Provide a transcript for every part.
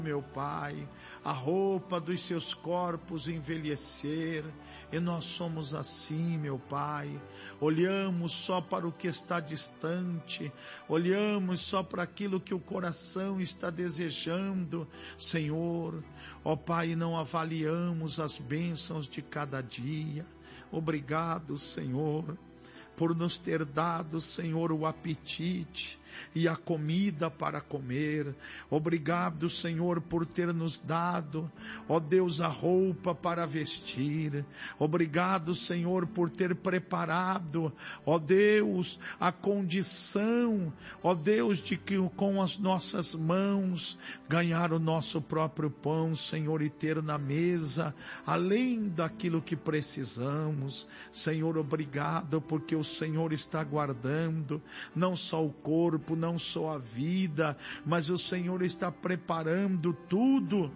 meu Pai, a roupa dos seus corpos envelhecer, e nós somos assim, meu Pai, olhamos só para o que está distante, olhamos só para aquilo que o coração está desejando, Senhor, ó Pai, não avaliamos as bênçãos de cada dia. Obrigado, Senhor, por nos ter dado, Senhor, o apetite e a comida para comer. Obrigado, Senhor, por ter nos dado, ó Deus, a roupa para vestir. Obrigado, Senhor, por ter preparado, ó Deus, a condição, ó Deus, de que com as nossas mãos ganhar o nosso próprio pão, Senhor, e ter na mesa, além daquilo que precisamos. Senhor, obrigado, porque o Senhor está guardando não só o corpo, não só a vida, mas o Senhor está preparando tudo,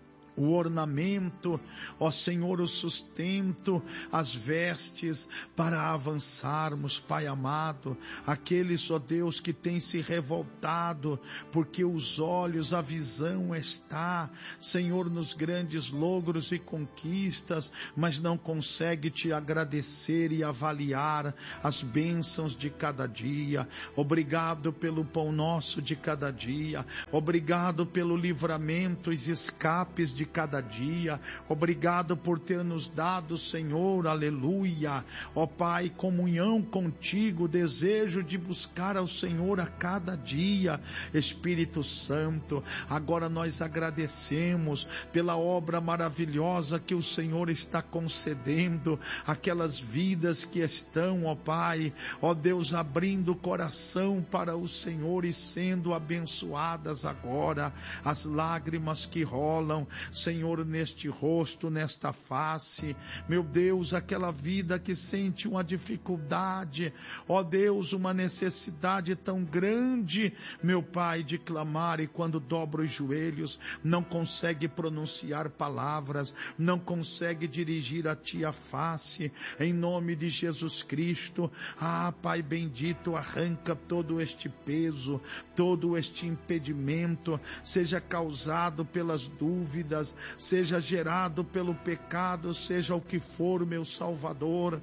o ornamento, ó Senhor, o sustento, as vestes, para avançarmos, Pai amado. Aqueles, ó Deus, que têm se revoltado, porque os olhos, a visão está, Senhor, nos grandes logros e conquistas, mas não consegue te agradecer e avaliar as bênçãos de cada dia. Obrigado pelo pão nosso de cada dia, obrigado pelo livramento e escapes de cada dia. Obrigado por ter nos dado, Senhor, aleluia, ó Pai, comunhão contigo, desejo de buscar ao Senhor a cada dia. Espírito Santo, agora nós agradecemos pela obra maravilhosa que o Senhor está concedendo, aquelas vidas que estão, ó Pai, ó Deus, abrindo o coração para o Senhor e sendo abençoadas agora. As lágrimas que rolam, Senhor, neste rosto, nesta face, meu Deus, aquela vida que sente uma dificuldade, ó Deus, uma necessidade tão grande, meu Pai, de clamar, e quando dobra os joelhos, não consegue pronunciar palavras, não consegue dirigir a Ti a face, em nome de Jesus Cristo. Ah, Pai bendito, arranca todo este peso, todo este impedimento, seja causado pelas dúvidas, seja gerado pelo pecado, seja o que for, meu Salvador.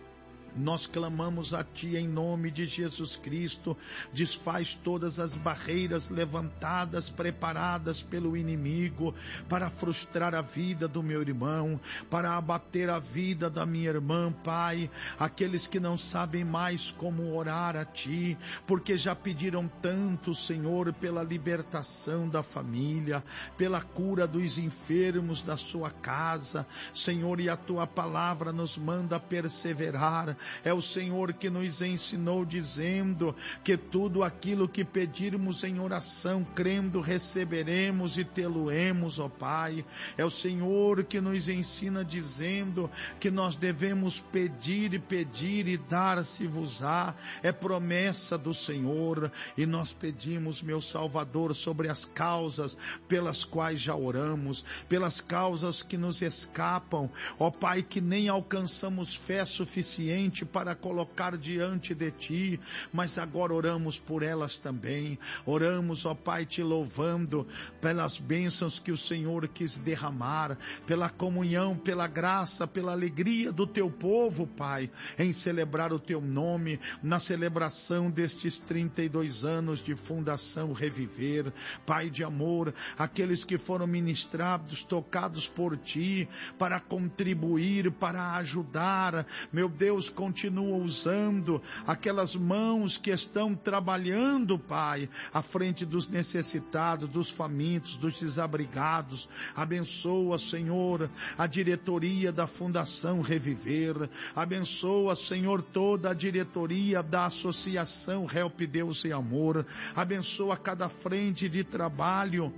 Nós clamamos a Ti em nome de Jesus Cristo. Desfaz todas as barreiras levantadas, preparadas pelo inimigo, para frustrar a vida do meu irmão, para abater a vida da minha irmã, Pai. Aqueles que não sabem mais como orar a Ti, porque já pediram tanto, Senhor, pela libertação da família, pela cura dos enfermos da sua casa, Senhor, e a Tua palavra nos manda perseverar. É o Senhor que nos ensinou, dizendo que tudo aquilo que pedirmos em oração, crendo, receberemos e tê-lo-emos, ó Pai. É o Senhor que nos ensina, dizendo que nós devemos pedir e dar-se-vos-á. É promessa do Senhor, e nós pedimos, meu Salvador, sobre as causas pelas quais já oramos, pelas causas que nos escapam, ó Pai, que nem alcançamos fé suficiente para colocar diante de Ti, mas agora oramos por elas também. Oramos, ó Pai, Te louvando pelas bênçãos que o Senhor quis derramar, pela comunhão, pela graça, pela alegria do Teu povo, Pai, em celebrar o Teu nome, na celebração destes 32 anos de Fundação Reviver. Pai de amor, aqueles que foram ministrados, tocados por Ti, para contribuir, para ajudar, meu Deus, continua usando aquelas mãos que estão trabalhando, Pai, à frente dos necessitados, dos famintos, dos desabrigados. Abençoa, Senhor, a diretoria da Fundação Reviver. Abençoa, Senhor, toda a diretoria da Associação Help Deus e Amor. Abençoa cada frente de trabalho.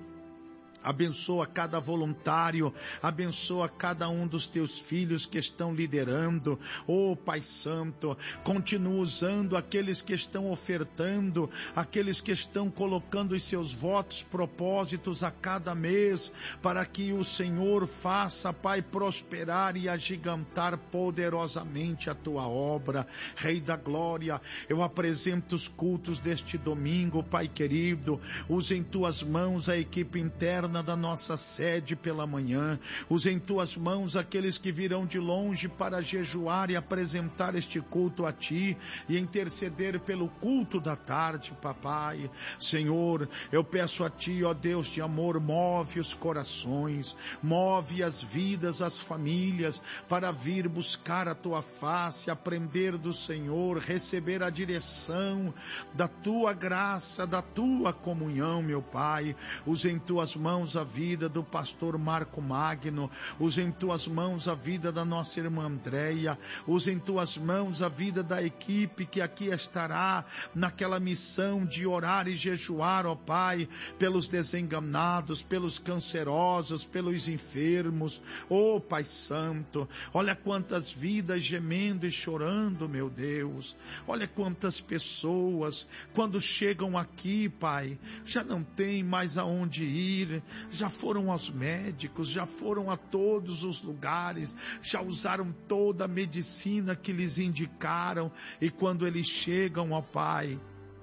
Abençoa cada voluntário, abençoa cada um dos Teus filhos que estão liderando. Oh Pai Santo, continua usando aqueles que estão ofertando, aqueles que estão colocando os seus votos, propósitos a cada mês, para que o Senhor faça, Pai, prosperar e agigantar poderosamente a Tua obra. Rei da Glória, eu apresento os cultos deste domingo, Pai querido. Usa em Tuas mãos a equipe interna interna da nossa sede pela manhã. Usa em tuas mãos aqueles que virão de longe para jejuar e apresentar este culto a ti e interceder pelo culto da tarde, papai. Senhor, eu peço a ti, ó Deus de amor, move os corações, move as vidas, as famílias, para vir buscar a tua face, aprender do Senhor, receber a direção da tua graça, da tua comunhão, meu Pai. Usa em tuas mãos a vida do pastor Marco Magno, usa em tuas mãos a vida da nossa irmã Andréia, usa em tuas mãos a vida da equipe que aqui estará naquela missão de orar e jejuar, ó Pai, pelos desenganados, pelos cancerosos, pelos enfermos, ó Pai Santo. Olha quantas vidas gemendo e chorando, meu Deus. Olha quantas pessoas, quando chegam aqui, Pai, já não tem mais aonde ir, já foram aos médicos, já foram a todos os lugares, já usaram toda a medicina que lhes indicaram, e quando eles chegam, ó Pai,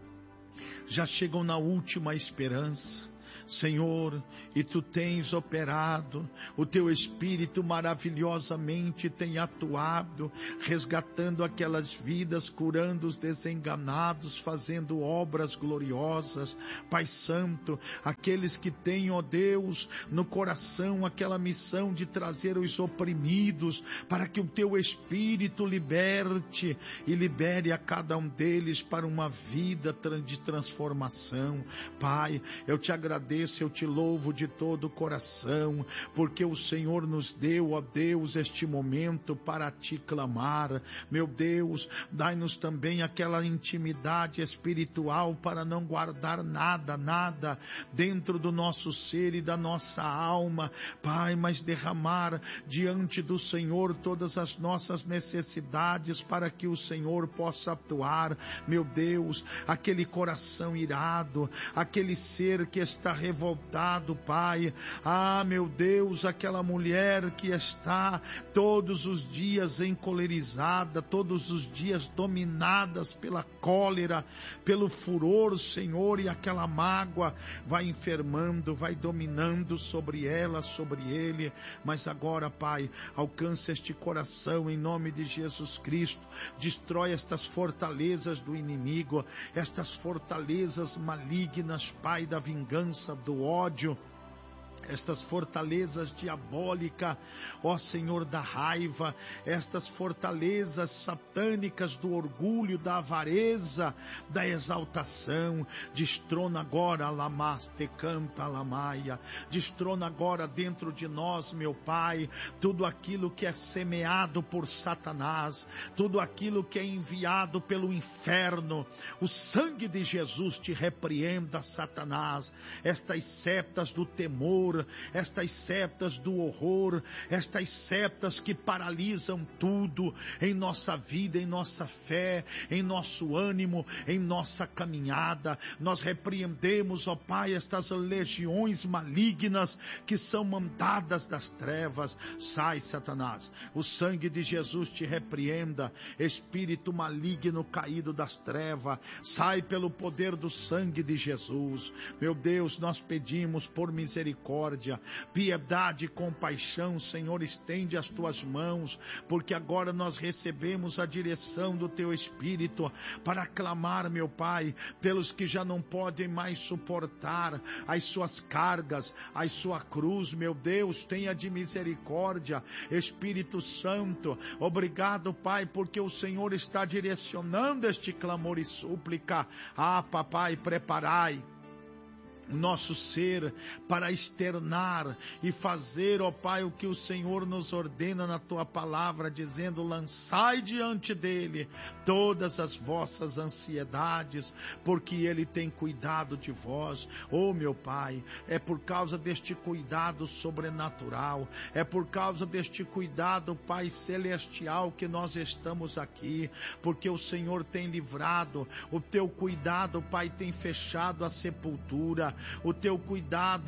já chegam na última esperança. Senhor, e tu tens operado, o teu Espírito maravilhosamente tem atuado, resgatando aquelas vidas, curando os desenganados, fazendo obras gloriosas. Pai Santo, aqueles que têm, ó Deus, no coração aquela missão de trazer os oprimidos, para que o teu Espírito liberte e libere a cada um deles para uma vida de transformação. Pai, eu te agradeço, eu te louvo de todo o coração, porque o Senhor nos deu, ó Deus, este momento para te clamar. Meu Deus, dai-nos também aquela intimidade espiritual para não guardar nada dentro do nosso ser e da nossa alma, Pai, mas derramar diante do Senhor todas as nossas necessidades para que o Senhor possa atuar. Meu Deus, aquele coração irado, aquele ser que está revoltado, Pai. Ah, meu Deus, aquela mulher que está todos os dias encolerizada, todos os dias dominadas pela cólera, pelo furor, Senhor, e aquela mágoa vai enfermando, vai dominando sobre ela, sobre ele. Mas agora, Pai, alcança este coração em nome de Jesus Cristo, destrói estas fortalezas do inimigo, estas fortalezas malignas, Pai, da vingança, do ódio, estas fortalezas diabólicas, ó Senhor, da raiva, estas fortalezas satânicas do orgulho, da avareza, da exaltação. Destrona agora, lamaste canta lamaia, destrona agora dentro de nós, meu Pai, tudo aquilo que é semeado por Satanás, tudo aquilo que é enviado pelo inferno. O sangue de Jesus te repreenda, Satanás, estas setas do temor, estas setas do horror, estas setas que paralisam tudo em nossa vida, em nossa fé, em nosso ânimo, em nossa caminhada. Nós repreendemos, ó Pai, estas legiões malignas que são mandadas das trevas. Sai, Satanás, o sangue de Jesus te repreenda, espírito maligno caído das trevas, sai pelo poder do sangue de Jesus. Meu Deus, nós pedimos por misericórdia, piedade e compaixão, Senhor, estende as tuas mãos, porque agora nós recebemos a direção do teu Espírito para clamar, meu Pai, pelos que já não podem mais suportar as suas cargas, a sua cruz. Meu Deus, tenha de misericórdia. Espírito Santo, obrigado, Pai, porque o Senhor está direcionando este clamor e súplica. Ah, papai, preparai o nosso ser para externar e fazer, ó Pai, o que o Senhor nos ordena na tua palavra, dizendo: lançai diante dele todas as vossas ansiedades, porque ele tem cuidado de vós. Oh, meu Pai, é por causa deste cuidado sobrenatural, é por causa deste cuidado, Pai celestial, que nós estamos aqui, porque o Senhor tem livrado, o teu cuidado, Pai, tem fechado a sepultura. glória, o teu cuidado,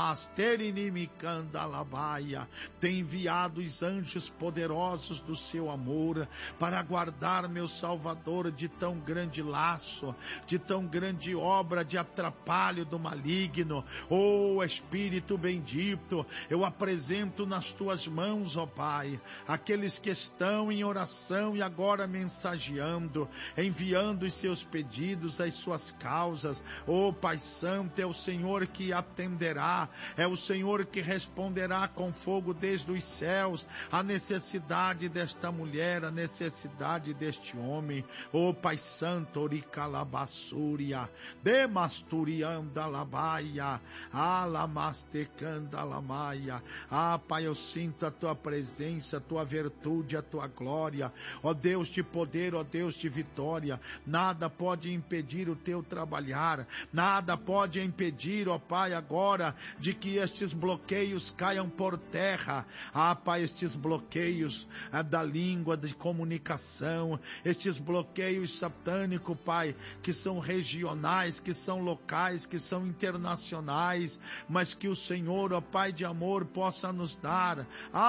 alabasterimicandalabaia, tem enviado os anjos poderosos do seu amor para guardar, meu Salvador, de tão grande laço, de tão grande obra de atrapalho do maligno. Oh Espírito bendito, eu apresento nas tuas mãos, ó Pai, aqueles que estão em oração e agora mensageando, enviando os seus pedidos, as suas causas. Oh Pai Santo, é o Senhor que atenderá, é o Senhor que responderá com fogo desde os céus a necessidade desta mulher, a necessidade deste homem. Oh Pai Santo, oricalabassúria, demasturiandalabaia, alamastecandalamaia. Ah, Pai, eu sinto a tua presença, a tua virtude, a tua glória. Ó Deus de poder, ó Deus de vitória, nada pode impedir o teu trabalhar, nada pode impedir, ó Pai, agora de que estes bloqueios caiam por terra. Ah, Pai, estes bloqueios da língua de comunicação, estes bloqueios satânicos, Pai, que são regionais, que são locais, que são internacionais, mas que o Senhor, ó Pai de amor, possa nos dar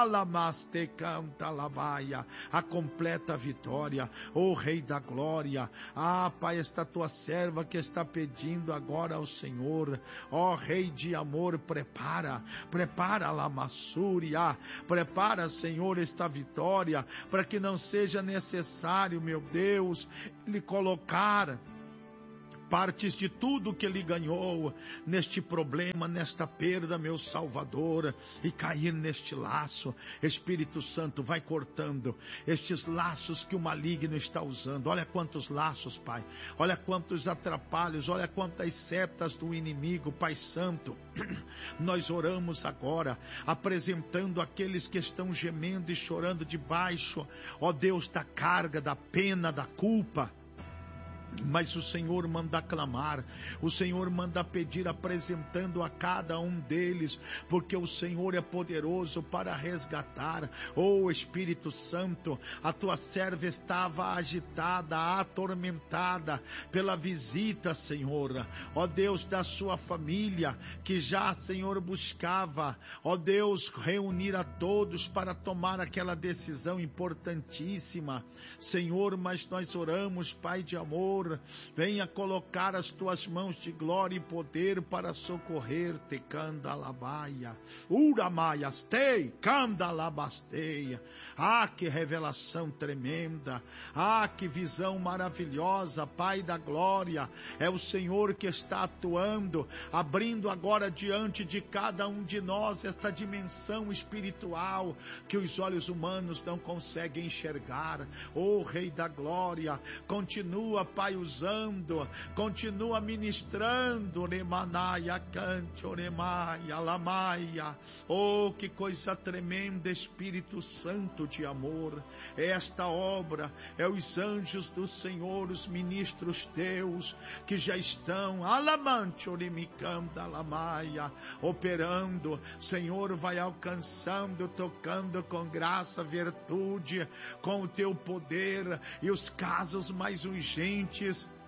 a completa vitória, ó Rei da glória. Ah, Pai, esta tua serva que está pedindo agora ao Senhor, ó Rei de amor, prepara a lamassúria, prepara, Senhor, esta vitória, para que não seja necessário, meu Deus, lhe colocar partes de tudo que ele ganhou neste problema, nesta perda, meu Salvador, e cair neste laço. Espírito Santo, vai cortando estes laços que o maligno está usando. Olha quantos laços, Pai, olha quantos atrapalhos, olha quantas setas do inimigo, Pai Santo. Nós oramos agora, apresentando aqueles que estão gemendo e chorando debaixo, ó Deus, da carga, da pena, da culpa. Mas o Senhor manda clamar, o Senhor manda pedir, apresentando a cada um deles, porque o Senhor é poderoso para resgatar. Oh Espírito Santo, a tua serva estava agitada, atormentada pela visita, Senhor, ó Deus, da sua família, que já, Senhor, buscava, ó Deus, reunir a todos para tomar aquela decisão importantíssima, Senhor. Mas nós oramos, Pai de amor, venha colocar as tuas mãos de glória e poder para socorrer te candalabaia, uramaiastei, candalabasteia. Ah, que revelação tremenda, ah, que visão maravilhosa, Pai da glória. É o Senhor que está atuando, abrindo agora diante de cada um de nós esta dimensão espiritual que os olhos humanos não conseguem enxergar. Oh Rei da glória, continua, Pai, usando, continua ministrando, Remanaia, cante, Oremaia, Lamaia. Oh, que coisa tremenda, Espírito Santo de amor. Esta obra é os anjos do Senhor, os ministros teus, que já estão, Alamante, Oremicanda, Lamaia, operando. Senhor, vai alcançando, tocando com graça, virtude, com o teu poder, e os casos mais urgentes,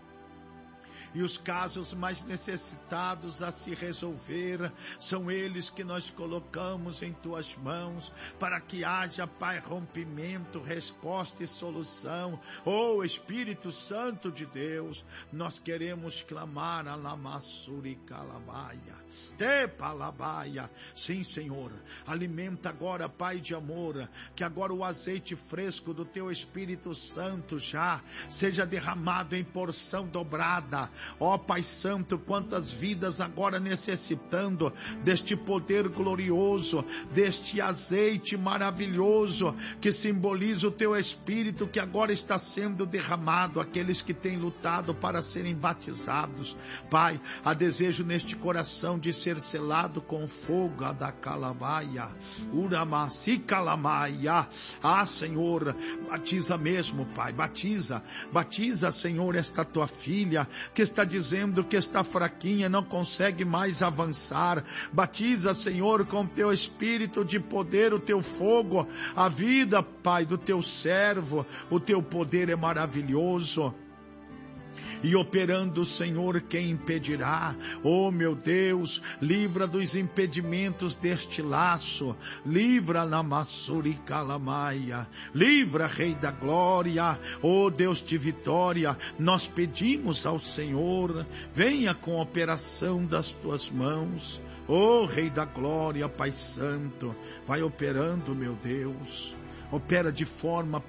e os casos mais necessitados a se resolver, são eles que nós colocamos em tuas mãos, para que haja, Pai, rompimento, resposta e solução. Oh Espírito Santo de Deus, nós queremos clamar a lamassuri calabaia, te palabaia. Sim, Senhor, alimenta agora, Pai de amor, que agora o azeite fresco do teu Espírito Santo já seja derramado em porção dobrada. Ó Pai Santo, quantas vidas agora necessitando deste poder glorioso, deste azeite maravilhoso que simboliza o teu Espírito, que agora está sendo derramado, aqueles que têm lutado para serem batizados. Pai, há desejo neste coração de ser selado com fogo da calabaia, uramasi calamaia. Ah, Senhor, batiza mesmo, Pai, batiza, Senhor, esta tua filha que está dizendo que está fraquinha, não consegue mais avançar. Batiza, Senhor, com teu Espírito de poder, o teu fogo, a vida, Pai, do teu servo. O teu poder é maravilhoso. e operando, Senhor, quem impedirá? Oh meu Deus, livra dos impedimentos deste laço, livra na Massuri Calamaia, livra, Rei da Glória, oh Deus de vitória, nós pedimos ao Senhor, venha com a operação das tuas mãos, oh Rei da Glória, Pai Santo, vai operando, meu Deus, opera de forma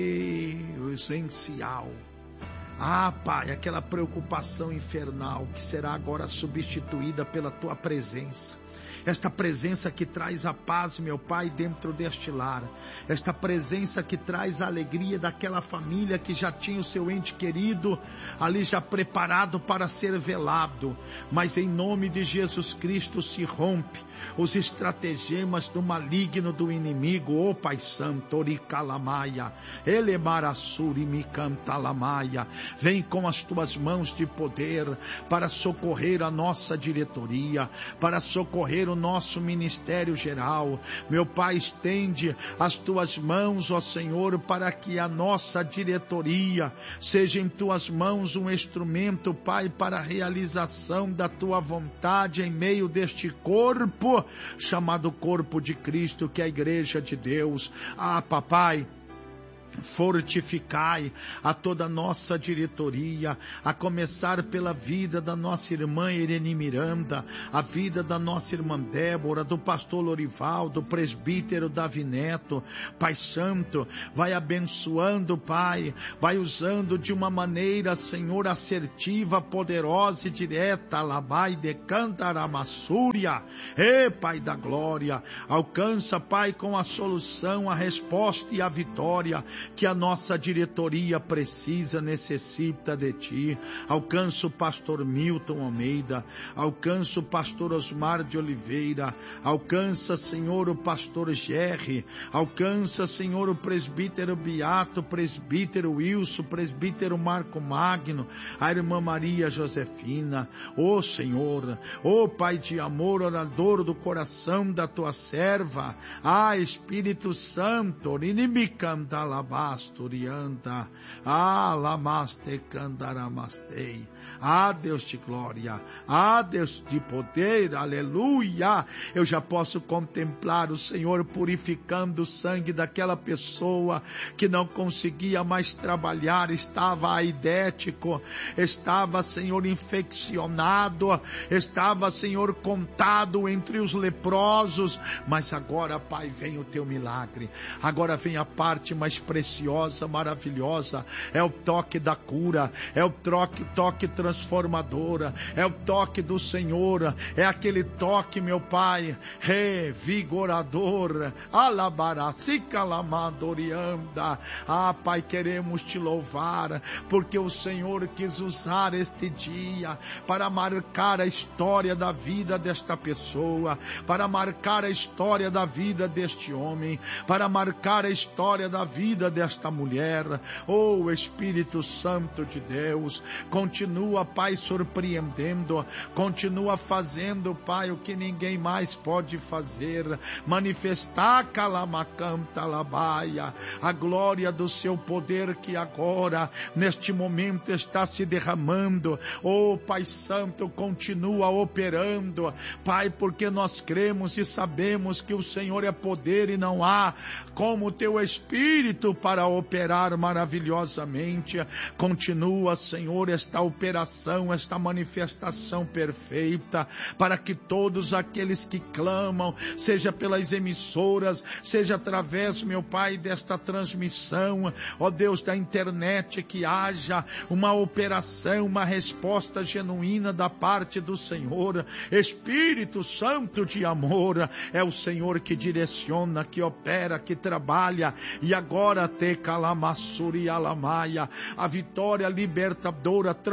presencial. Ah, Pai, aquela preocupação infernal que será agora substituída pela Tua presença. Esta presença que traz a paz, meu Pai, dentro deste lar. Esta presença que traz a alegria daquela família que já tinha o seu ente querido ali já preparado para ser velado. Mas em nome de Jesus Cristo se rompe os estratagemas do maligno do inimigo, ó Pai Santo, Oricalamaia, Elemarassuri Micantalamaia, vem com as tuas mãos de poder para socorrer a nossa diretoria, para socorrer o nosso ministério geral. Meu Pai, estende as tuas mãos, ó Senhor, para que a nossa diretoria seja em tuas mãos um instrumento, Pai, para a realização da tua vontade em meio deste corpo chamado corpo de Cristo, que é a igreja de Deus. Ah, papai, fortificai a toda a nossa diretoria, a começar pela vida da nossa irmã Irene Miranda, a vida da nossa irmã Débora, do pastor Lorival, do presbítero Davi Neto. Pai Santo, vai abençoando, Pai, vai usando de uma maneira, Senhor, assertiva, poderosa e direta, Labai de Cantaramassúria, Pai da glória, alcança, Pai, com a solução, a resposta e a vitória que a nossa diretoria precisa, necessita de Ti. Alcança o pastor Milton Almeida, alcança o pastor Osmar de Oliveira, alcança, Senhor, o pastor Gerry, alcança, Senhor, o presbítero Beato, o presbítero Wilson, o presbítero Marco Magno, a irmã Maria Josefina. Ó Senhor, ó Pai de amor, orador do coração da Tua serva, Espírito Santo, inimicandalaba, Basturianta, Lamaste Candaramastei. Deus de glória, Deus de poder, aleluia. Eu já posso contemplar o Senhor purificando o sangue daquela pessoa que não conseguia mais trabalhar, estava aidético, estava, Senhor, infeccionado, estava, Senhor, contado entre os leprosos, mas agora, Pai, vem o Teu milagre, agora vem a parte mais preciosa, maravilhosa, é o toque da cura, é o toque transformadora, é o toque do Senhor, é aquele toque, meu Pai, revigorador, alabaracicalamadorianda. Pai, queremos Te louvar, porque o Senhor quis usar este dia para marcar a história da vida desta pessoa, para marcar a história da vida deste homem, para marcar a história da vida desta mulher. Oh, Espírito Santo de Deus, continua, Pai, surpreendendo, continua fazendo, Pai, o que ninguém mais pode fazer, manifestar Calamacantalabaia, a glória do Seu poder que agora, neste momento, está se derramando. Oh, Pai Santo, continua operando, Pai, porque nós cremos e sabemos que o Senhor é poder e não há como o Teu Espírito para operar maravilhosamente. Continua, Senhor, esta operação, esta manifestação perfeita, para que todos aqueles que clamam, seja pelas emissoras, seja através, meu Pai, desta transmissão, ó Deus, da internet, que haja uma operação, uma resposta genuína da parte do Senhor. Espírito Santo de amor, é o Senhor que direciona, que opera, que trabalha, e agora te calamassuri alamaia, a vitória libertadora, transformadora,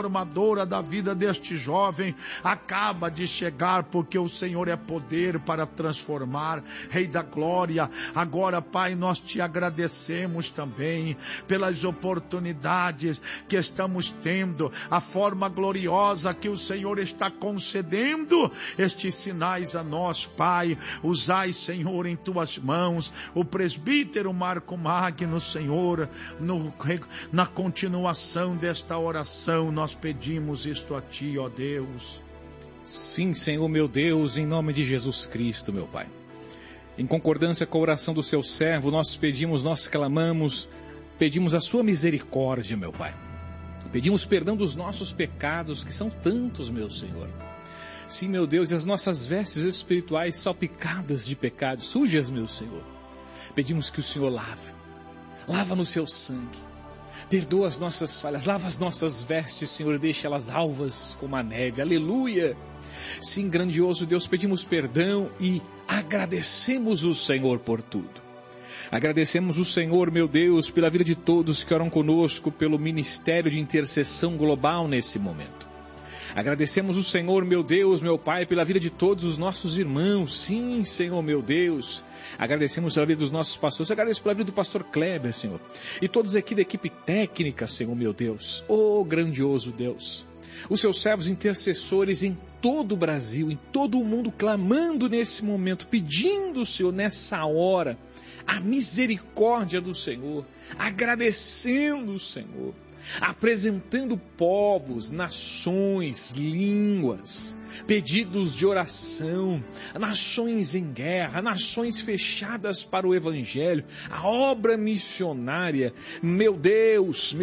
transformadora da vida deste jovem acaba de chegar, porque o Senhor é poder para transformar. Rei da glória, agora, Pai, nós te agradecemos também pelas oportunidades que estamos tendo, a forma gloriosa que o Senhor está concedendo estes sinais a nós, Pai. Usai, Senhor, em tuas mãos o presbítero Marco Magno, Senhor, na continuação desta oração nós pedimos isto a Ti, ó Deus. Sim, Senhor meu Deus, em nome de Jesus Cristo, meu Pai. Em concordância com a oração do seu servo, nós pedimos, nós clamamos, pedimos a sua misericórdia, meu Pai. Pedimos perdão dos nossos pecados, que são tantos, meu Senhor. Sim, meu Deus, e as nossas vestes espirituais salpicadas de pecados, sujas, meu Senhor. Pedimos que o Senhor lava no seu sangue. Perdoa as nossas falhas, lava as nossas vestes, Senhor, deixa elas alvas como a neve. Aleluia! Sim, grandioso Deus, pedimos perdão e agradecemos o Senhor por tudo. Agradecemos o Senhor, meu Deus, pela vida de todos que oram conosco, pelo ministério de intercessão global nesse momento. Agradecemos o Senhor, meu Deus, meu Pai, pela vida de todos os nossos irmãos. Sim, Senhor, meu Deus. Agradecemos pela vida dos nossos pastores. Agradeço pela vida do pastor Kleber, Senhor. E todos aqui da equipe técnica, Senhor, meu Deus. Oh, grandioso Deus. Os seus servos intercessores em todo o Brasil, em todo o mundo, clamando nesse momento, pedindo, Senhor, nessa hora, a misericórdia do Senhor. Agradecendo, Senhor. Apresentando povos, nações, línguas, pedidos de oração, nações em guerra, nações fechadas para o Evangelho, a obra missionária. Meu Deus,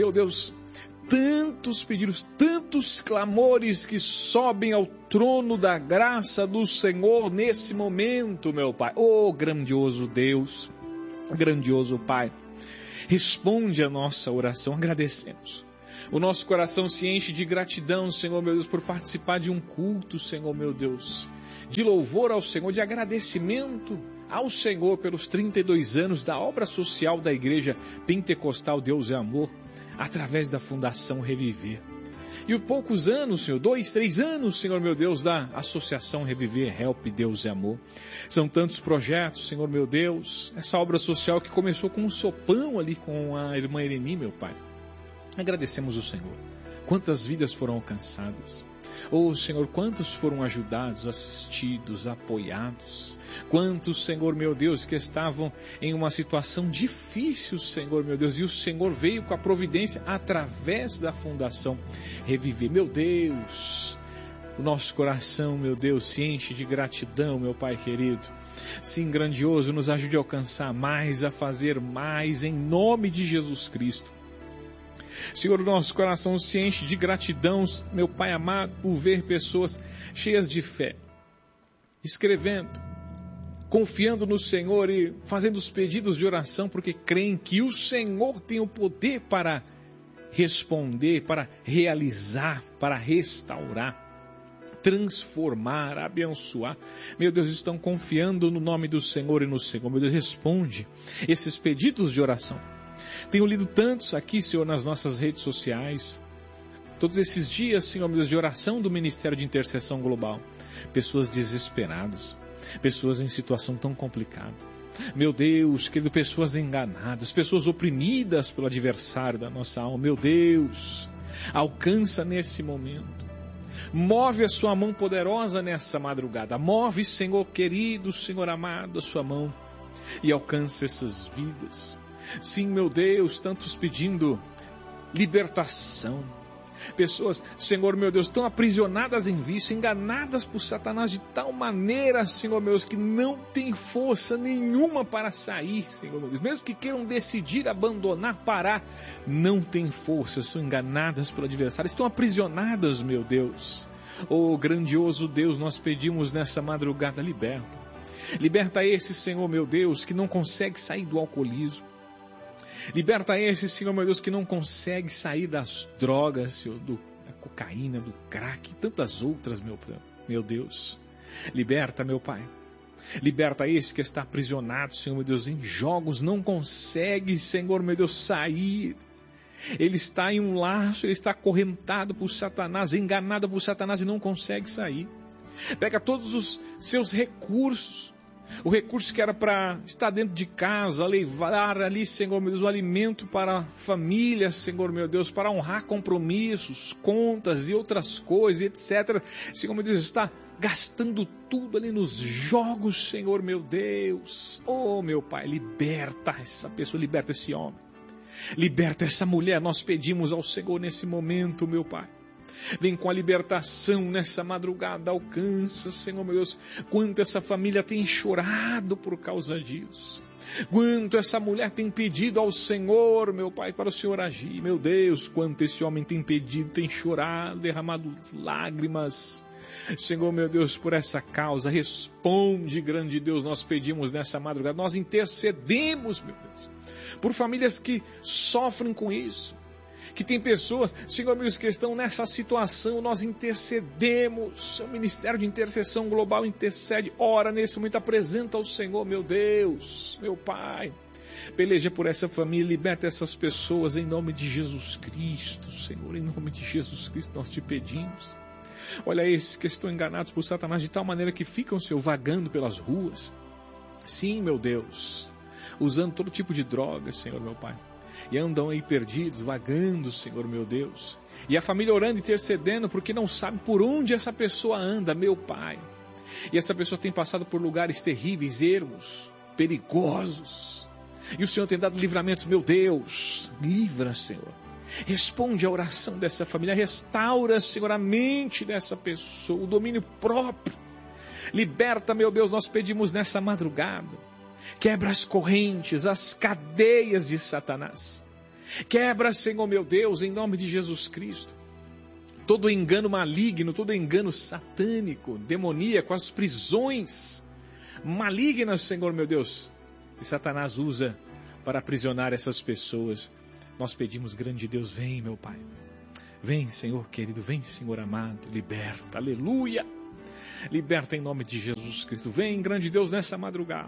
tantos pedidos, tantos clamores que sobem ao trono da graça do Senhor nesse momento, meu Pai. Oh, grandioso Deus, grandioso Pai. Responde a nossa oração, agradecemos. O nosso coração se enche de gratidão, Senhor meu Deus, por participar de um culto, Senhor meu Deus, de louvor ao Senhor, de agradecimento ao Senhor pelos 32 anos da obra social da Igreja Pentecostal Deus é Amor, através da Fundação Reviver. E os poucos anos, Senhor, 2, 3 anos, Senhor meu Deus, da Associação Reviver, Help Deus é Amor. São tantos projetos, Senhor meu Deus, essa obra social que começou com um sopão ali com a irmã Ireni, meu Pai. Agradecemos o Senhor. Quantas vidas foram alcançadas. Oh, Senhor, quantos foram ajudados, assistidos, apoiados. Quantos, Senhor, meu Deus, que estavam em uma situação difícil, Senhor, meu Deus. E o Senhor veio com a providência através da Fundação Reviver. Meu Deus, o nosso coração, meu Deus, se enche de gratidão, meu Pai querido. Sim, grandioso, nos ajude a alcançar mais, a fazer mais, em nome de Jesus Cristo. Senhor, o nosso coração se enche de gratidão, meu Pai amado, por ver pessoas cheias de fé, escrevendo, confiando no Senhor e fazendo os pedidos de oração, porque creem que o Senhor tem o poder para responder, para realizar, para restaurar, transformar, abençoar. Meu Deus, estão confiando no nome do Senhor e no Senhor. Meu Deus, responde esses pedidos de oração. Tenho lido tantos aqui, Senhor, nas nossas redes sociais. Todos esses dias, Senhor, meu Deus, de oração do Ministério de Intercessão Global. Pessoas desesperadas, pessoas em situação tão complicada. Meu Deus, querido, pessoas enganadas, pessoas oprimidas pelo adversário da nossa alma. Meu Deus, alcança nesse momento. Move a sua mão poderosa nessa madrugada. Move, Senhor querido, Senhor amado, a sua mão e alcança essas vidas. Sim, meu Deus, tantos pedindo libertação. Pessoas, Senhor, meu Deus, tão aprisionadas em vício, enganadas por Satanás de tal maneira, Senhor, meu Deus, que não tem força nenhuma para sair, Senhor, meu Deus. Mesmo que queiram decidir abandonar, parar, não tem força, são enganadas pelo adversário, estão aprisionadas, meu Deus. Oh, grandioso Deus, nós pedimos nessa madrugada, liberta. Liberta esse, Senhor, meu Deus, que não consegue sair do alcoolismo. Liberta esse, Senhor, meu Deus, que não consegue sair das drogas, Senhor, da cocaína, do crack e tantas outras, meu Deus. Liberta, meu Pai. Liberta esse que está aprisionado, Senhor, meu Deus, em jogos, não consegue, Senhor, meu Deus, sair. Ele está em um laço, ele está acorrentado por Satanás, enganado por Satanás e não consegue sair. Pega todos os seus recursos, o recurso que era para estar dentro de casa, levar ali, Senhor meu Deus, o alimento para a família, Senhor meu Deus, para honrar compromissos, contas e outras coisas, etc. Senhor meu Deus, está gastando tudo ali nos jogos, Senhor meu Deus. Oh, meu Pai, liberta essa pessoa, liberta esse homem. Liberta essa mulher, nós pedimos ao Senhor nesse momento, meu Pai. Vem com a libertação nessa madrugada, alcança, Senhor meu Deus, quanto essa família tem chorado por causa disso. Quanto essa mulher tem pedido ao Senhor, meu Pai, para o Senhor agir. Meu Deus, quanto esse homem tem pedido, tem chorado, derramado lágrimas. Senhor, meu Deus, por essa causa, responde, grande Deus, nós pedimos nessa madrugada, nós intercedemos, meu Deus, por famílias que sofrem com isso, que tem pessoas, Senhor, meu Deus, que estão nessa situação, nós intercedemos, o Ministério de Intercessão Global intercede, ora nesse momento, apresenta ao Senhor, meu Deus, meu Pai, peleja por essa família, liberta essas pessoas em nome de Jesus Cristo, Senhor, em nome de Jesus Cristo nós te pedimos. Olha esses que estão enganados por Satanás de tal maneira que ficam, Senhor, vagando pelas ruas. Sim, meu Deus, usando todo tipo de drogas, Senhor, meu Pai. E andam aí perdidos, vagando, Senhor, meu Deus. E a família orando, intercedendo, porque não sabe por onde essa pessoa anda, meu Pai. E essa pessoa tem passado por lugares terríveis, ermos, perigosos. E o Senhor tem dado livramentos, meu Deus. Livra, Senhor. Responde a oração dessa família, restaura, Senhor, a mente dessa pessoa, o domínio próprio. Liberta, meu Deus, nós pedimos nessa madrugada. Quebra as correntes, as cadeias de Satanás. Quebra, Senhor, meu Deus, em nome de Jesus Cristo. Todo engano maligno, todo engano satânico, demoníaco, as prisões malignas, Senhor, meu Deus, que Satanás usa para aprisionar essas pessoas. Nós pedimos, grande Deus, vem, meu Pai. Vem, Senhor querido, vem, Senhor amado, liberta, aleluia. Liberta em nome de Jesus Cristo. Vem, grande Deus, nessa madrugada.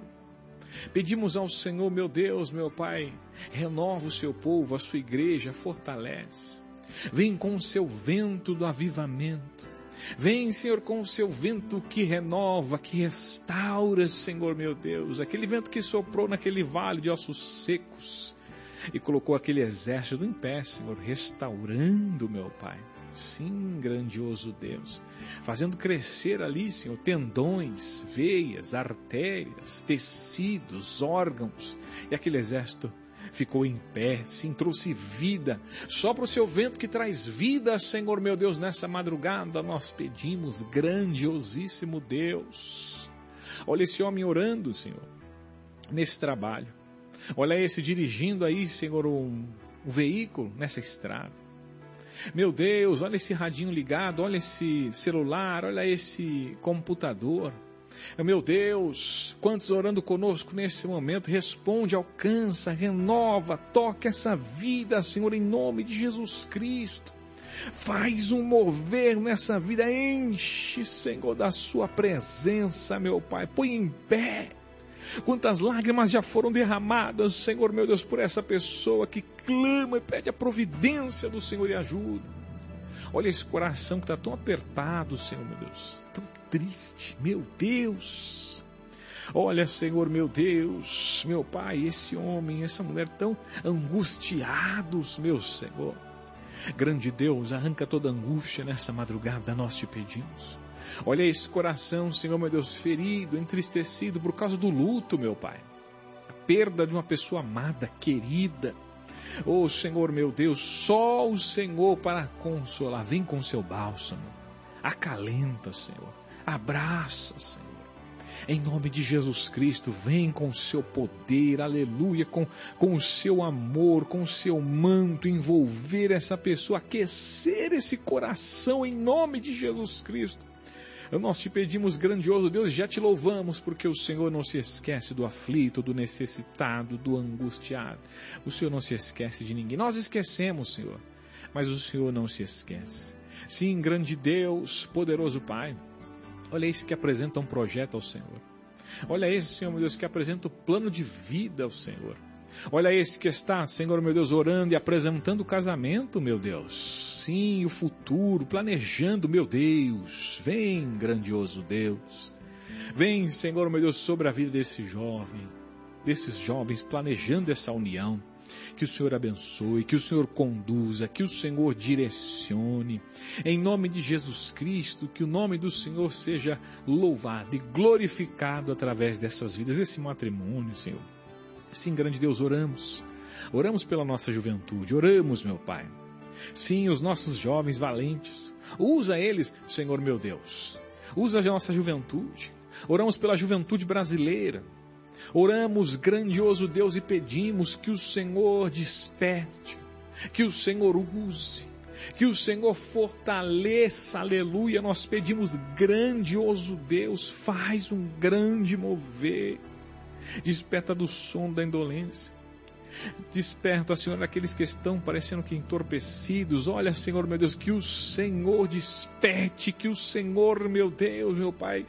Pedimos ao Senhor, meu Deus, meu Pai, renova o seu povo, a sua igreja, fortalece. Vem com o seu vento do avivamento. Vem, Senhor, com o seu vento que renova, que restaura, Senhor, meu Deus. Aquele vento que soprou naquele vale de ossos secos e colocou aquele exército em pé, Senhor, restaurando, meu Pai. Sim, grandioso Deus, fazendo crescer ali, Senhor, tendões, veias, artérias, tecidos, órgãos, e aquele exército ficou em pé, sim, trouxe vida, sopra o seu vento que traz vida, Senhor, meu Deus, nessa madrugada nós pedimos, grandiosíssimo Deus. Olha esse homem orando, Senhor, nesse trabalho. Olha esse dirigindo aí, Senhor, um veículo nessa estrada. Meu Deus, olha esse radinho ligado, olha esse celular, olha esse computador. Meu Deus, quantos orando conosco nesse momento, responde, alcança, renova, toca essa vida, Senhor, em nome de Jesus Cristo. Faz um mover nessa vida, enche, Senhor, da sua presença, meu Pai, põe em pé. Quantas lágrimas já foram derramadas, Senhor, meu Deus, por essa pessoa que clama e pede a providência do Senhor e ajuda. Olha esse coração que está tão apertado, Senhor, meu Deus, tão triste, meu Deus. Olha, Senhor, meu Deus, meu Pai, esse homem, essa mulher tão angustiados, meu Senhor. Grande Deus, arranca toda angústia nessa madrugada, nós te pedimos. Olha esse coração, Senhor, meu Deus, ferido, entristecido por causa do luto, meu Pai. A perda de uma pessoa amada, querida. Oh, Senhor, meu Deus, só o Senhor para consolar. Vem com o seu bálsamo. Acalenta, Senhor. Abraça, Senhor. Em nome de Jesus Cristo, vem com o seu poder, aleluia, com o seu amor, com o seu manto, envolver essa pessoa, aquecer esse coração em nome de Jesus Cristo. Nós te pedimos, grandioso Deus, já te louvamos, porque o Senhor não se esquece do aflito, do necessitado, do angustiado. O Senhor não se esquece de ninguém. Nós esquecemos, Senhor, mas o Senhor não se esquece. Sim, grande Deus, poderoso Pai, olha esse que apresenta um projeto ao Senhor. Olha esse, Senhor, meu Deus, que apresenta o plano de vida ao Senhor. Olha esse que está, Senhor meu Deus, orando e apresentando o casamento, meu Deus. Sim, o futuro, planejando, meu Deus. Vem, grandioso Deus. Vem, Senhor meu Deus, sobre a vida desse jovem, desses jovens, planejando essa união. Que o Senhor abençoe, que o Senhor conduza, que o Senhor direcione. Em nome de Jesus Cristo, que o nome do Senhor seja louvado e glorificado através dessas vidas, desse matrimônio, Senhor. Sim, grande Deus, oramos. Oramos pela nossa juventude, oramos, meu Pai. Sim, os nossos jovens valentes. Usa eles, Senhor meu Deus. Usa a nossa juventude. Oramos pela juventude brasileira. Oramos, grandioso Deus, e pedimos que o Senhor desperte, que o Senhor use, que o Senhor fortaleça, aleluia. Nós pedimos, grandioso Deus, faz um grande mover, desperta do sono da indolência, desperta, Senhor, aqueles que estão parecendo que entorpecidos. Olha, Senhor, meu Deus, que o Senhor desperte, que o Senhor, meu Deus, meu Pai,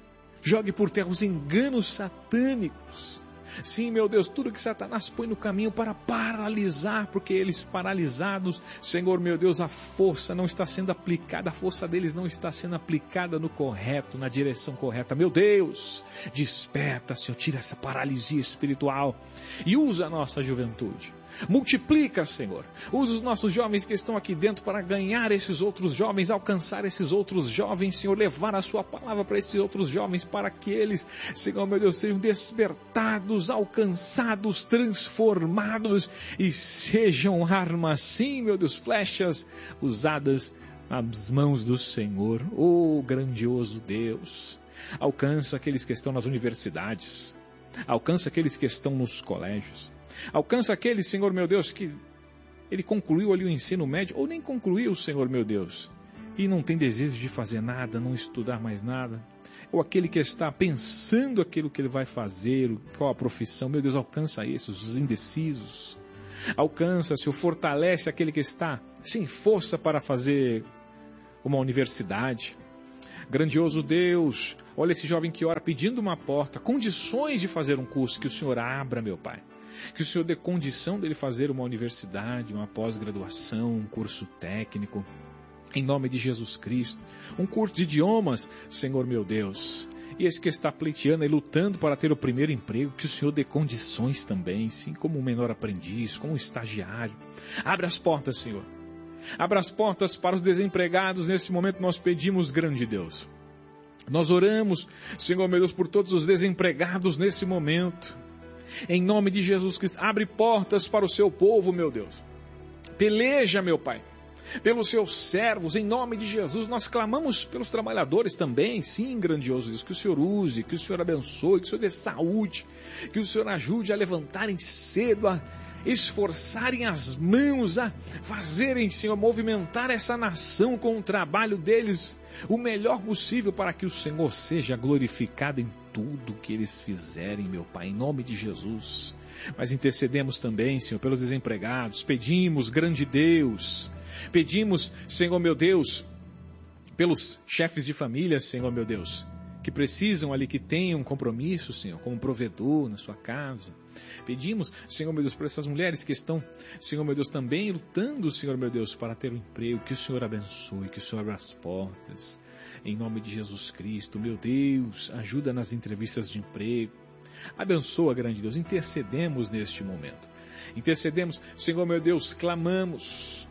jogue por terra os enganos satânicos. Sim, meu Deus, tudo que Satanás põe no caminho para paralisar, porque eles paralisados, Senhor, meu Deus, a força não está sendo aplicada, a força deles não está sendo aplicada no correto, na direção correta. Meu Deus, desperta, Senhor, tira essa paralisia espiritual e usa a nossa juventude. Multiplica, Senhor. Usa os nossos jovens que estão aqui dentro para ganhar esses outros jovens, alcançar esses outros jovens, Senhor, levar a sua palavra para esses outros jovens, para que eles, Senhor, meu Deus, sejam despertados, alcançados, transformados e sejam armas, sim, meu Deus, flechas usadas nas mãos do Senhor. Oh, grandioso Deus, alcança aqueles que estão nas universidades, alcança aqueles que estão nos colégios, alcança aquele, Senhor meu Deus, que ele concluiu ali o ensino médio, ou nem concluiu, Senhor meu Deus, e não tem desejo de fazer nada, não estudar mais nada, ou aquele que está pensando aquilo que ele vai fazer, qual a profissão. Meu Deus, alcança esses, os indecisos. Alcança, Senhor, fortalece aquele que está sem força para fazer uma universidade. Grandioso Deus, olha esse jovem que ora pedindo uma porta, condições de fazer um curso, que o Senhor abra, meu Pai. Que o Senhor dê condição dele fazer uma universidade, uma pós-graduação, um curso técnico, em nome de Jesus Cristo. Um curso de idiomas, Senhor meu Deus. E esse que está pleiteando e lutando para ter o primeiro emprego, que o Senhor dê condições também, sim, como um menor aprendiz, como um estagiário. Abre as portas, Senhor. Abra as portas para os desempregados. Nesse momento nós pedimos, grande Deus. Nós oramos, Senhor meu Deus, por todos os desempregados nesse momento. Em nome de Jesus Cristo, abre portas para o seu povo, meu Deus. Peleja, meu Pai, pelos seus servos, em nome de Jesus. Nós clamamos pelos trabalhadores também, sim, grandioso Deus, que o Senhor use, que o Senhor abençoe, que o Senhor dê saúde, que o Senhor ajude a levantarem cedo, a esforçarem as mãos, a fazerem, Senhor, movimentar essa nação com o trabalho deles, o melhor possível, para que o Senhor seja glorificado em tudo que eles fizerem, meu Pai, em nome de Jesus. Mas intercedemos também, Senhor, pelos desempregados, pedimos, grande Deus, pedimos, Senhor meu Deus, pelos chefes de família, Senhor meu Deus, que precisam ali, que tenham um compromisso, Senhor, como provedor na sua casa. Pedimos, Senhor meu Deus, por essas mulheres que estão, Senhor meu Deus, também lutando, Senhor meu Deus, para ter um emprego, que o Senhor abençoe, que o Senhor abra as portas, em nome de Jesus Cristo. Meu Deus, ajuda nas entrevistas de emprego, abençoa, grande Deus. Intercedemos neste momento, intercedemos, Senhor meu Deus, clamamos,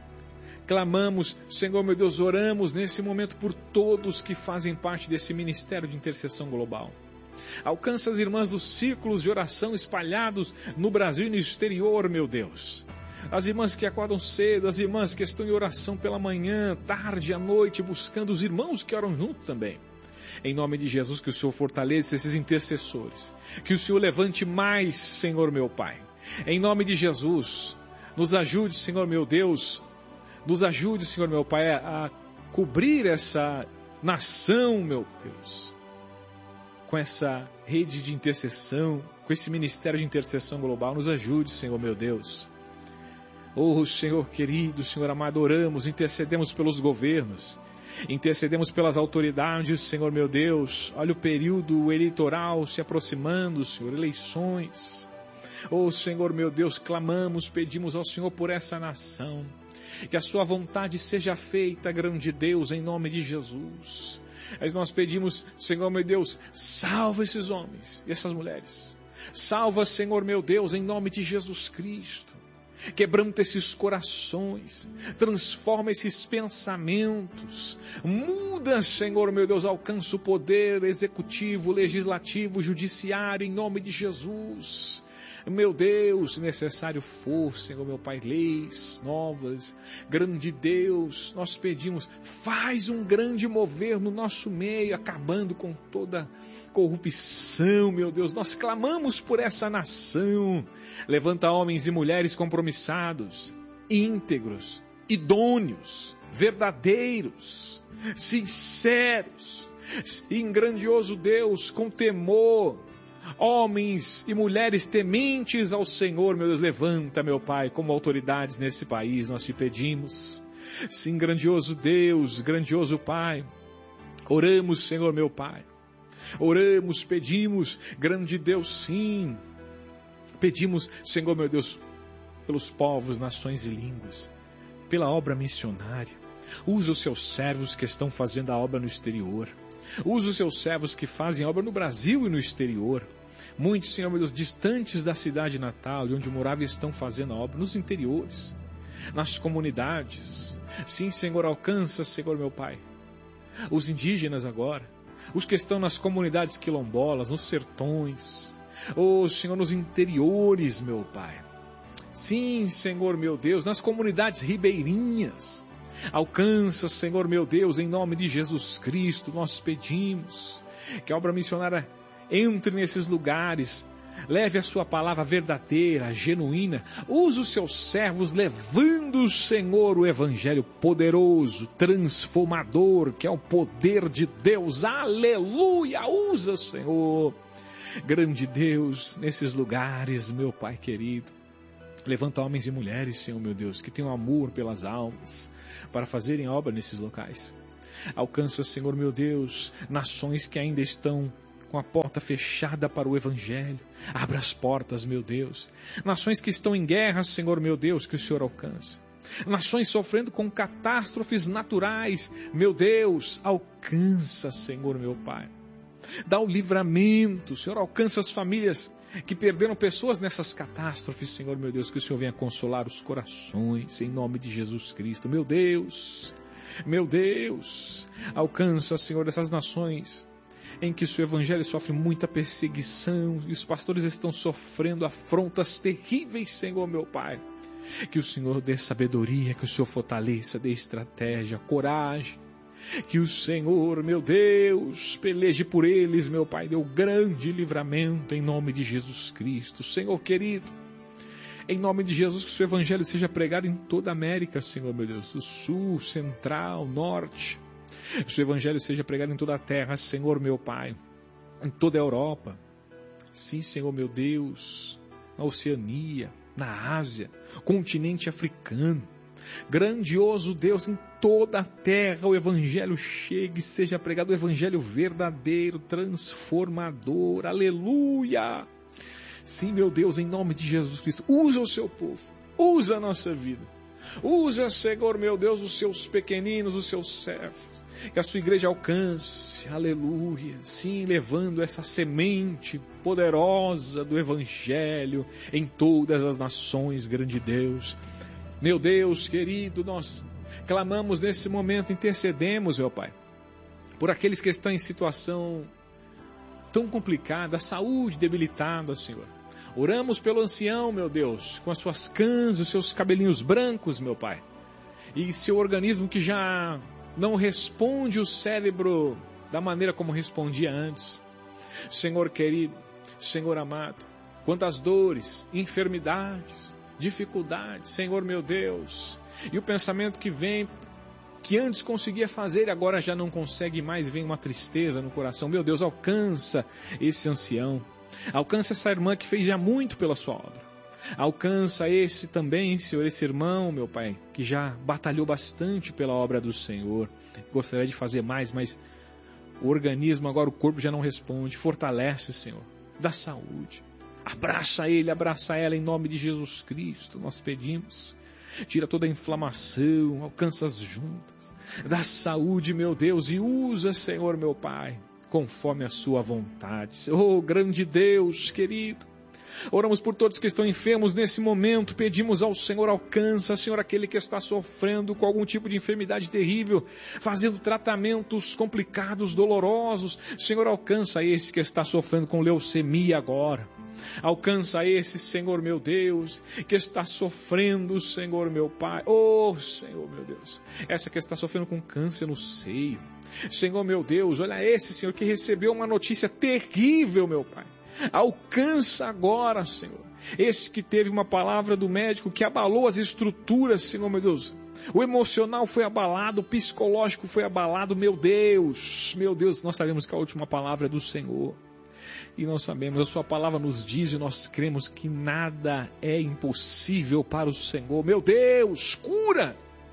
Senhor meu Deus, oramos nesse momento por todos que fazem parte desse ministério de intercessão global. Alcança as irmãs dos círculos de oração espalhados no Brasil e no exterior, meu Deus. As irmãs que acordam cedo, as irmãs que estão em oração pela manhã, tarde, à noite, buscando os irmãos que oram junto também. Em nome de Jesus, que o Senhor fortaleça esses intercessores. Que o Senhor levante mais, Senhor meu Pai. Em nome de Jesus, nos ajude, Senhor meu Deus, nos ajude, Senhor meu Pai, a cobrir essa nação, meu Deus, com essa rede de intercessão, com esse ministério de intercessão global. Nos ajude, Senhor meu Deus. Oh, Senhor querido, Senhor amado, oramos, intercedemos pelos governos, intercedemos pelas autoridades, Senhor meu Deus. Olha o período eleitoral se aproximando, Senhor, eleições. Oh Senhor meu Deus, clamamos, pedimos ao Senhor por essa nação. Que a sua vontade seja feita, grande Deus, em nome de Jesus. Mas nós pedimos, Senhor meu Deus, salva esses homens e essas mulheres. Salva, Senhor meu Deus, em nome de Jesus Cristo. Quebranta esses corações, transforma esses pensamentos, muda, Senhor meu Deus, alcança o poder executivo, legislativo, judiciário, em nome de Jesus. Meu Deus, necessário for, Senhor meu Pai, leis novas, grande Deus, nós pedimos, faz um grande mover no nosso meio, acabando com toda corrupção, meu Deus, nós clamamos por essa nação, levanta homens e mulheres compromissados, íntegros, idôneos, verdadeiros, sinceros, em grandioso Deus, com temor, homens e mulheres tementes ao Senhor, meu Deus, levanta, meu Pai, como autoridades nesse país, nós te pedimos. Sim, grandioso Deus, grandioso Pai, oramos, Senhor, meu Pai, oramos, pedimos, grande Deus, sim, pedimos, Senhor, meu Deus, pelos povos, nações e línguas, pela obra missionária, usa os seus servos que estão fazendo a obra no exterior, usa os seus servos que fazem obra no Brasil e no exterior. Muitos, Senhor meu Deus, distantes da cidade natal, de onde morava, estão fazendo a obra nos interiores, nas comunidades. Sim, Senhor, alcança, Senhor meu Pai, os indígenas agora, os que estão nas comunidades quilombolas, nos sertões, Senhor, nos interiores, meu Pai. Sim, Senhor meu Deus, nas comunidades ribeirinhas. Alcança, Senhor meu Deus, em nome de Jesus Cristo, nós pedimos que a obra missionária entre nesses lugares, leve a sua palavra verdadeira, genuína, use os seus servos levando, Senhor, o evangelho poderoso, transformador, que é o poder de Deus, aleluia, usa, Senhor, grande Deus, nesses lugares, meu Pai querido, levanta homens e mulheres, Senhor meu Deus, que tenham amor pelas almas, para fazerem obra nesses locais. Alcança, Senhor meu Deus, nações que ainda estão com a porta fechada para o Evangelho. Abra as portas, meu Deus. Nações que estão em guerra, Senhor meu Deus, que o Senhor alcança. Nações sofrendo com catástrofes naturais, meu Deus, alcança, Senhor meu Pai. Dá o livramento, Senhor, alcança as famílias que perderam pessoas nessas catástrofes, Senhor meu Deus, que o Senhor venha consolar os corações, em nome de Jesus Cristo. Meu Deus, alcança, Senhor, essas nações em que o seu evangelho sofre muita perseguição e os pastores estão sofrendo afrontas terríveis, Senhor meu Pai. Que o Senhor dê sabedoria, que o Senhor fortaleça, dê estratégia, coragem. Que o Senhor, meu Deus, peleje por eles, meu Pai, dê o grande livramento em nome de Jesus Cristo. Senhor querido, em nome de Jesus, que o seu evangelho seja pregado em toda a América, Senhor meu Deus, do sul, central, norte. Que o seu evangelho seja pregado em toda a terra, Senhor meu Pai, em toda a Europa. Sim, Senhor meu Deus, na Oceania, na Ásia, continente africano. Grandioso Deus, em toda a terra o evangelho chegue, seja pregado o evangelho verdadeiro, transformador, aleluia. Sim, meu Deus, em nome de Jesus Cristo, usa o seu povo, usa a nossa vida, usa, Senhor meu Deus, os seus pequeninos, os seus servos, que a sua igreja alcance, aleluia, sim, levando essa semente poderosa do evangelho em todas as nações, grande Deus. Meu Deus querido, nós clamamos nesse momento, intercedemos, meu Pai, por aqueles que estão em situação tão complicada, a saúde debilitada, Senhor. Oramos pelo ancião, meu Deus, com as suas cãs, os seus cabelinhos brancos, meu Pai, e seu organismo que já não responde o cérebro da maneira como respondia antes. Senhor querido, Senhor amado, quantas dores, enfermidades, dificuldades, Senhor meu Deus, e o pensamento que vem, que antes conseguia fazer e agora já não consegue mais, vem uma tristeza no coração. Meu Deus, alcança esse ancião, alcança essa irmã que fez já muito pela sua obra, alcança esse também, Senhor, esse irmão, meu Pai, que já batalhou bastante pela obra do Senhor, gostaria de fazer mais, mas o organismo, agora o corpo já não responde. Fortalece, Senhor, dá saúde, Abraça ele, abraça ela em nome de Jesus Cristo, nós pedimos. Tira toda a inflamação, alcança as juntas, dá saúde, meu Deus, e usa, Senhor, meu Pai, conforme a sua vontade. Oh, grande Deus, querido, oramos por todos que estão enfermos nesse momento, pedimos ao Senhor, alcança, Senhor, aquele que está sofrendo com algum tipo de enfermidade terrível, fazendo tratamentos complicados, dolorosos. Senhor, alcança esse que está sofrendo com leucemia agora. Alcança esse, Senhor, meu Deus, que está sofrendo, Senhor, meu Pai. Oh, Senhor, meu Deus, essa que está sofrendo com câncer no seio. Senhor, meu Deus, olha esse, Senhor, que recebeu uma notícia terrível, meu Pai. Alcança agora, Senhor, esse que teve uma palavra do médico que abalou as estruturas, Senhor, meu Deus. O emocional foi abalado, o psicológico foi abalado, meu Deus, nós sabemos que a última palavra é do Senhor. E nós sabemos, a sua palavra nos diz e nós cremos que nada é impossível para o Senhor. Meu Deus, cura,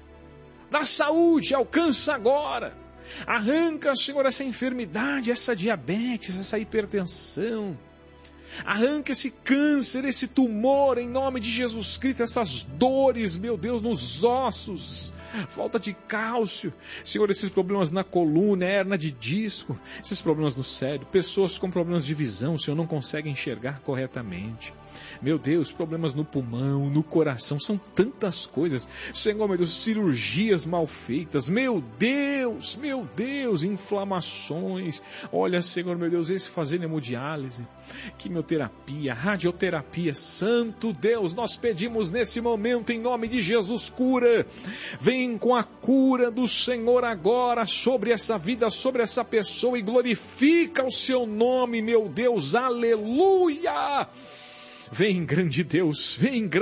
dá saúde, alcança agora. Arranca, Senhor, essa enfermidade, essa diabetes, essa hipertensão. Arranca esse câncer, esse tumor, em nome de Jesus Cristo, essas dores, meu Deus, nos ossos, falta de cálcio, Senhor, esses problemas na coluna, hernia de disco, esses problemas no cérebro, pessoas com problemas de visão, Senhor, não conseguem enxergar corretamente. Meu Deus, problemas no pulmão, no coração, são tantas coisas. Senhor, meu Deus, cirurgias mal feitas, meu Deus, inflamações. Olha, Senhor, meu Deus, esse fazendo hemodiálise, quimioterapia, radioterapia. Santo Deus, nós pedimos nesse momento, em nome de Jesus, cura. Vem com a cura do Senhor agora sobre essa vida, sobre essa pessoa, e glorifica o seu nome, meu Deus, aleluia! Vem, grande Deus,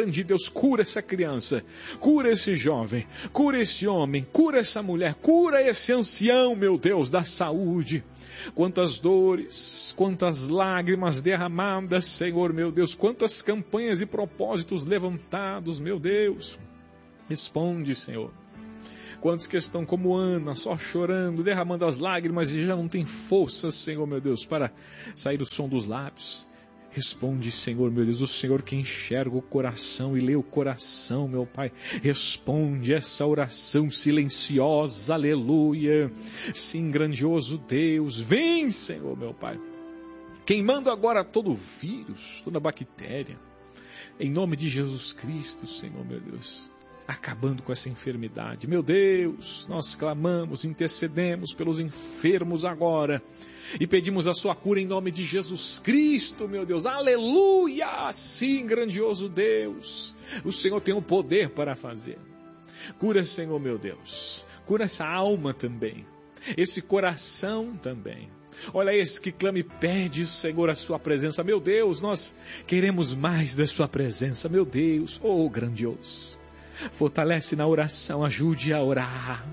cura essa criança, cura esse jovem, cura esse homem, cura essa mulher, cura esse ancião, meu Deus, da saúde. Quantas dores, quantas lágrimas derramadas, Senhor, meu Deus, quantas campanhas e propósitos levantados, meu Deus. Responde, Senhor. Quantos que estão como Ana, só chorando, derramando as lágrimas e já não tem forças, Senhor, meu Deus, para sair o som dos lábios. Responde, Senhor, meu Deus, o Senhor que enxerga o coração e lê o coração, meu Pai. Responde essa oração silenciosa, aleluia. Sim, grandioso Deus, vem, Senhor, meu Pai. Queimando agora todo o vírus, toda a bactéria. Em nome de Jesus Cristo, Senhor, meu Deus. Acabando com essa enfermidade. Meu Deus, nós clamamos, intercedemos pelos enfermos agora. E pedimos a sua cura em nome de Jesus Cristo, meu Deus. Aleluia! Sim, grandioso Deus. O Senhor tem o poder para fazer. Cura, Senhor, meu Deus. Cura essa alma também. Esse coração também. Olha esse que clama e pede, Senhor, a sua presença. Meu Deus, nós queremos mais da sua presença. Meu Deus, oh grandioso. Fortalece na oração, ajude a orar.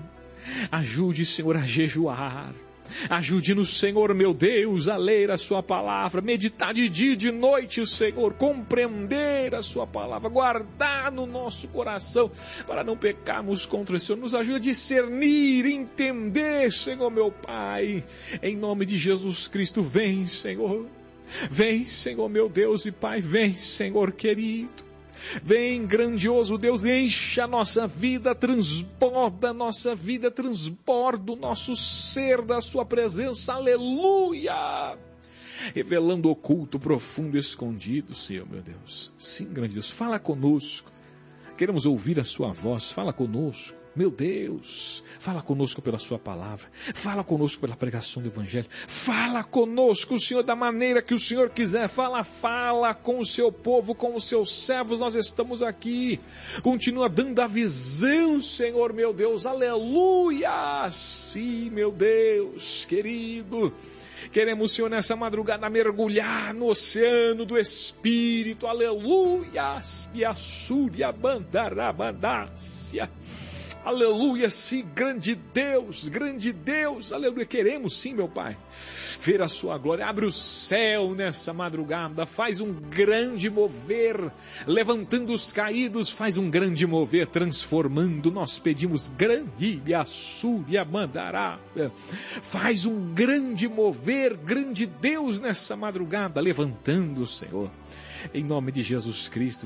Ajude, Senhor, a jejuar. Ajude-nos, Senhor, meu Deus, a ler a sua palavra, meditar de dia e de noite, o Senhor, compreender a sua palavra, guardar no nosso coração, para não pecarmos contra o Senhor. Nos ajude a discernir, entender, Senhor, meu Pai. Em nome de Jesus Cristo, vem, Senhor. Vem, Senhor, meu Deus e Pai, vem, Senhor querido. Vem, grandioso Deus, encha a nossa vida, transborda a nossa vida, transborda o nosso ser da sua presença, aleluia! Revelando oculto, profundo, escondido, Senhor, meu Deus. Sim, grande Deus, fala conosco, queremos ouvir a sua voz, fala conosco. Meu Deus, fala conosco pela sua palavra, fala conosco pela pregação do Evangelho, fala conosco, Senhor, da maneira que o Senhor quiser, fala com o seu povo, com os seus servos, nós estamos aqui, continua dando a visão, Senhor, meu Deus, aleluia, sim, meu Deus, querido, queremos, Senhor, nessa madrugada mergulhar no oceano do Espírito, aleluia, e a súria bandarabandácia. Aleluia, sim, grande Deus, aleluia, queremos sim, meu Pai, ver a sua glória. Abre o céu nessa madrugada, faz um grande mover, levantando os caídos, faz um grande mover, transformando. Nós pedimos grande Súria Mandará, faz um grande mover, grande Deus nessa madrugada, levantando, Senhor, em nome de Jesus Cristo.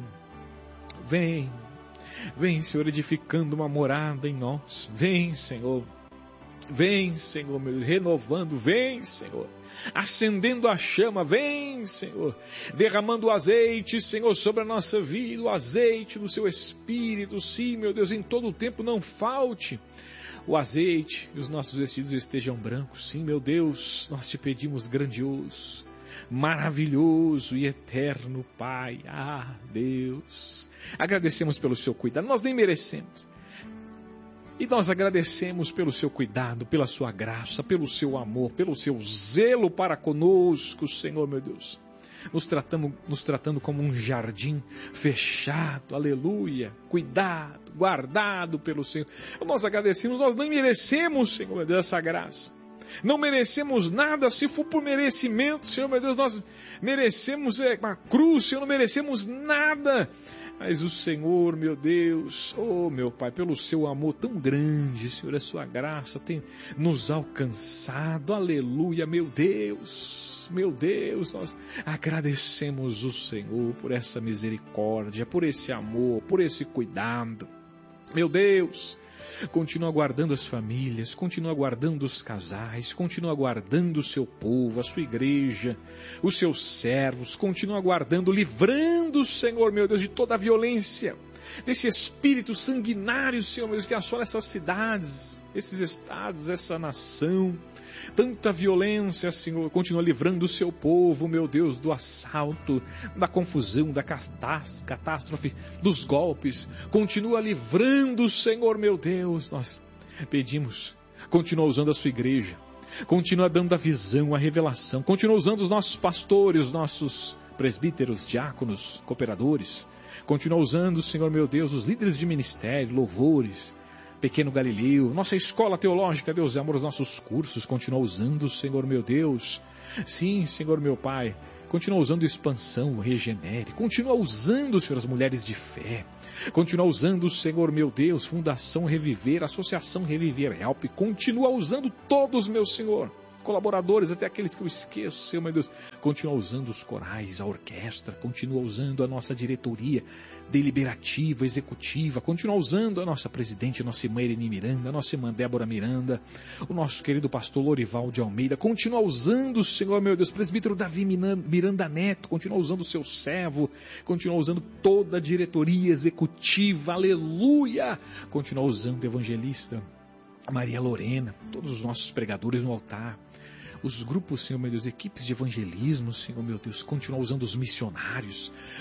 Vem, Senhor, edificando uma morada em nós. Vem, Senhor, meu, renovando. Vem, Senhor, acendendo a chama. Vem, Senhor, derramando o azeite, Senhor, sobre a nossa vida, o azeite do seu Espírito. Sim, meu Deus, em todo o tempo não falte o azeite e os nossos vestidos estejam brancos. Sim, meu Deus, nós te pedimos, grandioso, maravilhoso e eterno Pai. Deus, agradecemos pelo seu cuidado, nós nem merecemos, e nós agradecemos pelo seu cuidado, pela sua graça, pelo seu amor, pelo seu zelo para conosco, Senhor, meu Deus, nos tratando como um jardim fechado, aleluia, cuidado, guardado pelo Senhor. Nós agradecemos, nós nem merecemos, Senhor, meu Deus, essa graça. Não merecemos nada. Se for por merecimento, Senhor, meu Deus, nós merecemos uma cruz, Senhor, não merecemos nada. Mas o Senhor, meu Deus, meu Pai, pelo seu amor tão grande, Senhor, a sua graça tem nos alcançado, aleluia, meu Deus, nós agradecemos o Senhor por essa misericórdia, por esse amor, por esse cuidado, meu Deus. Continua guardando as famílias, continua guardando os casais, continua guardando o seu povo, a sua igreja, os seus servos, continua guardando, livrando, Senhor, meu Deus, de toda a violência, desse espírito sanguinário, Senhor, meu Deus, que assola essas cidades, esses estados, essa nação. Tanta violência, Senhor, continua livrando o seu povo, meu Deus, do assalto, da confusão, da catástrofe, dos golpes. Continua livrando, Senhor, meu Deus. Nós pedimos, continua usando a sua igreja, continua dando a visão, a revelação, continua usando os nossos pastores, os nossos presbíteros, diáconos, cooperadores. Continua usando, Senhor, meu Deus, os líderes de ministério, louvores, Pequeno Galileu, nossa escola teológica, Deus, amor, os nossos cursos, continua usando, Senhor, meu Deus. Sim, Senhor, meu Pai, continua usando Expansão, Regenere, continua usando, Senhor, as mulheres de fé, continua usando, Senhor, meu Deus, Fundação Reviver, Associação Reviver Help, continua usando todos, meu Senhor, colaboradores, até aqueles que eu esqueço, Senhor, meu Deus, continua usando os corais, a orquestra, continua usando a nossa diretoria deliberativa, executiva, continua usando a nossa presidente, a nossa irmã Irene Miranda, a nossa irmã Débora Miranda, o nosso querido pastor Lorival de Almeida, continua usando, Senhor, meu Deus, presbítero Davi Miranda Neto, continua usando o seu servo, continua usando toda a diretoria executiva, aleluia, continua usando o evangelista Maria Lorena, todos os nossos pregadores no altar, os grupos, Senhor, meu Deus, equipes de evangelismo, Senhor, meu Deus, continua usando os missionários,